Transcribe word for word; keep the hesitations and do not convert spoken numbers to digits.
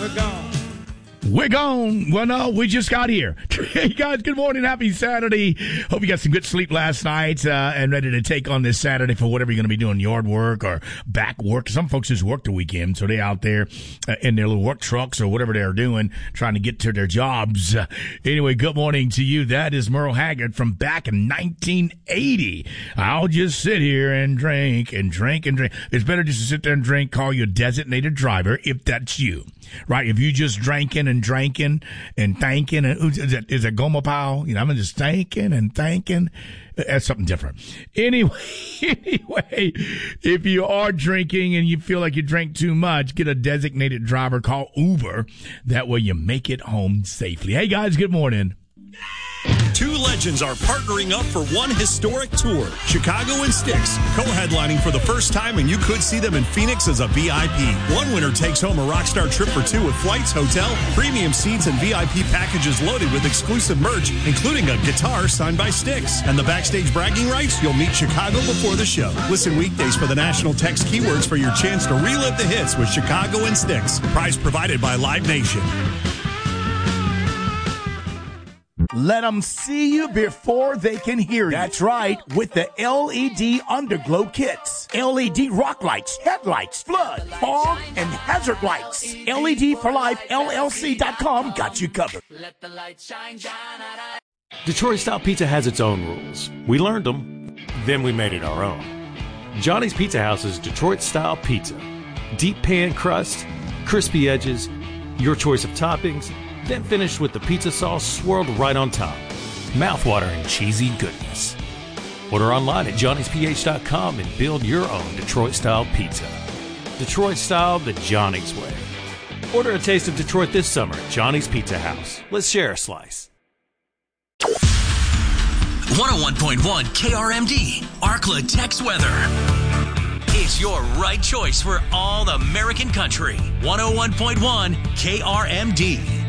We're gone. We're gone. Well, no, we just got here. Hey, guys, good morning. Happy Saturday. Hope you got some good sleep last night uh, and ready to take on this Saturday for whatever you're going to be doing, yard work or back work. Some folks just work the weekend, so they're out there uh, in their little work trucks or whatever they're doing, trying to get to their jobs. Uh, anyway, good morning to you. That is Merle Haggard from back in nineteen eighty. I'll just sit here and drink and drink and drink. It's better just to sit there and drink, call you a designated driver if that's you. Right, if you just drinking and drinking and thanking, and is that, is that Goma Powell? You know, I'm just thanking and thanking. That's something different. Anyway, anyway, if you are drinking and you feel like you drank too much, get a designated driver, call Uber. That way you make it home safely. Hey, guys, good morning. Two legends are partnering up for one historic tour. Chicago and Styx, co-headlining for the first time, and you could see them in Phoenix as a V I P. One winner takes home a rockstar trip for two with flights, hotel, premium seats, and V I P packages loaded with exclusive merch, including a guitar signed by Styx. And the backstage bragging rights, you'll meet Chicago before the show. Listen weekdays for the national text keywords for your chance to relive the hits with Chicago and Styx. Prize provided by Live Nation. Let them see you before they can hear you. That's right, with the L E D Underglow kits. L E D rock lights, headlights, flood, fog, and hazard lights. L E D for Life L L C dot com got you covered. Let the light shine, shine, Detroit-style pizza has its own rules. We learned them, then we made it our own. Johnny's Pizza House is Detroit-style pizza. Deep pan crust, crispy edges, your choice of toppings, then finished with the pizza sauce swirled right on top. Mouthwatering cheesy goodness. Order online at johnny's p h dot com and build your own Detroit-style pizza. Detroit-style the Johnny's way. Order a taste of Detroit this summer at Johnny's Pizza House. Let's share a slice. one oh one point one K R M D, Arkla Tex Weather. It's your right choice for all American country. one oh one point one K R M D.